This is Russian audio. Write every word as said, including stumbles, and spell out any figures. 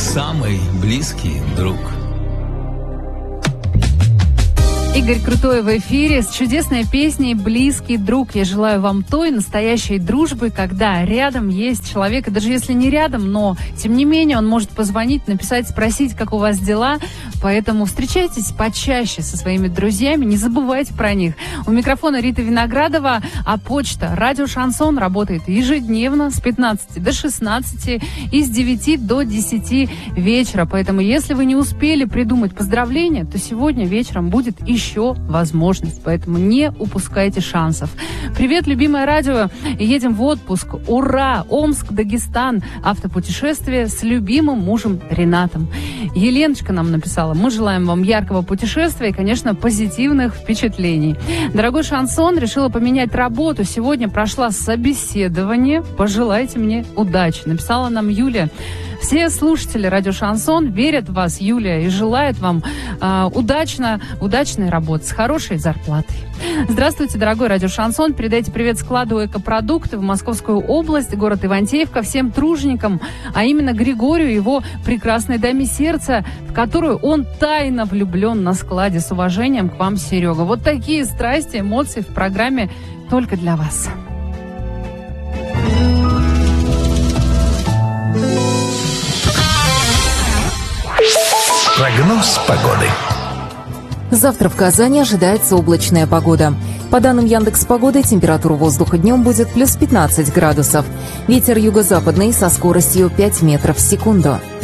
самый близкий друг. Игорь Крутой в эфире с чудесной песней «Близкий друг». Я желаю вам той настоящей дружбы, когда рядом есть человек, и даже если не рядом, но тем не менее он может позвонить, написать, спросить, как у вас дела. Поэтому встречайтесь почаще со своими друзьями, не забывайте про них. У микрофона Рита Виноградова, а почта «Радио Шансон» работает ежедневно с пятнадцати до шестнадцати и с девяти до десяти вечера. Поэтому если вы не успели придумать поздравления, то сегодня вечером будет еще еще возможность, поэтому не упускайте шансов. Привет, любимое радио! Едем в отпуск. Ура! Омск, Дагестан. Автопутешествие с любимым мужем Ренатом. Еленочка нам написала: мы желаем вам яркого путешествия и, конечно, позитивных впечатлений. Дорогой Шансон, решила поменять работу. Сегодня прошла собеседование. Пожелайте мне удачи. Написала нам Юлия. Все слушатели радио Шансон верят в вас, Юлия, и желают вам э, удачно, удачной работы с хорошей зарплатой. Здравствуйте, дорогой радио Шансон. Передайте привет складу «Экопродукты» в Московскую область, город Ивантеевка, всем труженикам, а именно Григорию, его прекрасной даме сердца, в которую он тайно влюблен на складе. С уважением к вам, Серега. Вот такие страсти, эмоции в программе только для вас. Прогноз погоды. Завтра в Казани ожидается облачная погода. По данным Яндекс.Погоды, температура воздуха днем будет плюс пятнадцать градусов. Ветер юго-западный со скоростью пять метров в секунду.